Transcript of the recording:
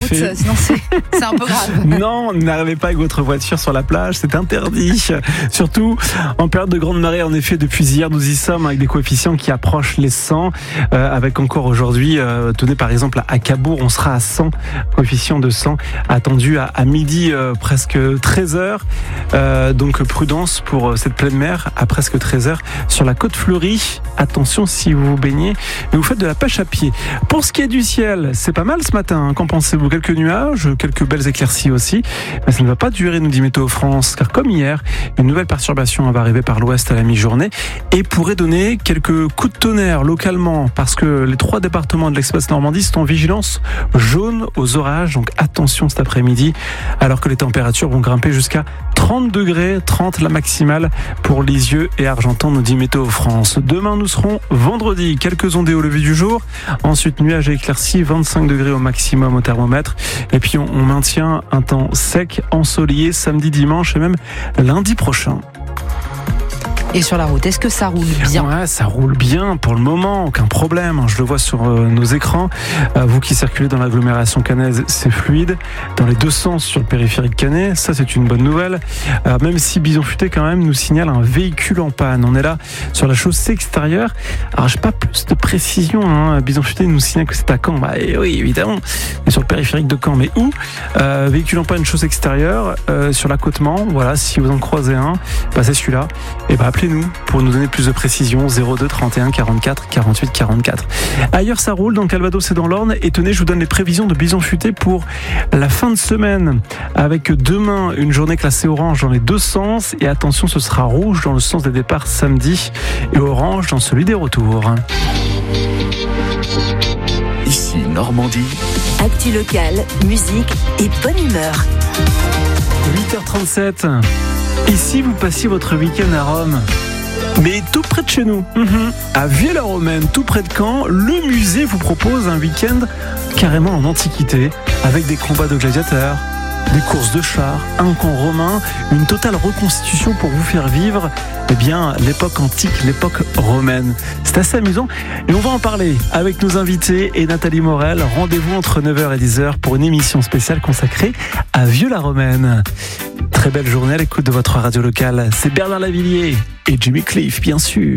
route, sinon c'est un peu grave. Non, n'arrivez pas avec votre voiture sur la plage, c'est interdit. Surtout en période de grande marée. En effet, depuis hier, nous y sommes avec des coefficients qui approchent les 100. Avec encore aujourd'hui, tenez par exemple à Cabourg, on sera à 100, coefficient de 100, attendu à midi, presque 13h. Donc prudence pour cette pleine mer à presque 13h sur la côte fleurie. Attention si vous vous baignez et vous faites de la pêche à pied. Pour ce qui est du ciel, c'est pas mal ce matin. Qu'en pensez-vous? Quelques nuages, quelques belles éclaircies aussi. Mais ça ne va pas durer, nous dit Météo France, car comme hier, une nouvelle perturbation va arriver par l'ouest à la mi-journée et pourrait donner quelques coups de tonnerre localement, parce que les 3 départements de l'Express Normandie sont en vigilance jaune aux orages. Donc attention cet après-midi, alors que les températures vont grimper jusqu'à 30 degrés, 30 la maximale pour Lisieux et Argentan, nous dit Météo France. Demain, nous serons vendredi, quelques ondées au lever du jour. Ensuite, nuages et éclaircies, 25 degrés au maximum au thermomètre. Et puis, on maintient un temps sec, ensoleillé, samedi, dimanche et même lundi prochain. Et sur la route, est-ce que ça roule bien? Ouais, ça roule bien pour le moment, aucun problème. Je le vois sur nos écrans. Vous qui circulez dans l'agglomération caennaise, c'est fluide. Dans les deux sens sur le périphérique caennais, ça c'est une bonne nouvelle. Même si Bison Futé quand même nous signale un véhicule en panne. On est là sur la chaussée extérieure. Alors j'ai pas plus de précision. Bison Futé nous signale que c'est à Caen. Bah oui, évidemment. Et sur le périphérique de Caen, mais où? Véhicule en panne, chaussée extérieure, sur l'accotement. Voilà, si vous en croisez un, bah c'est celui-là. Et bah appelez-nous pour nous donner plus de précision. 02 31 44 48 44. Ailleurs ça roule, dans le Calvados et dans l'Orne. Et tenez, je vous donne les prévisions de Bison Futé pour la fin de semaine, avec demain une journée classée orange dans les deux sens, et attention, ce sera rouge dans le sens des départs samedi et orange dans celui des retours. Ici Normandie. Actu locale, musique et bonne humeur. 8h37. Et si vous passiez votre week-end à Rome, mais tout près de chez nous, à Vieux-la-Romaine, tout près de Caen, le musée vous propose un week-end carrément en antiquité, avec des combats de gladiateurs, des courses de chars, un camp romain, une totale reconstitution pour vous faire vivre l'époque antique, l'époque romaine. C'est assez amusant et on va en parler avec nos invités et Nathalie Morel. Rendez-vous entre 9h et 10h pour une émission spéciale consacrée à Vieux-la-Romaine. Très belle journée à l'écoute de votre radio locale. C'est Bernard Lavillier et Jimmy Cliff, bien sûr.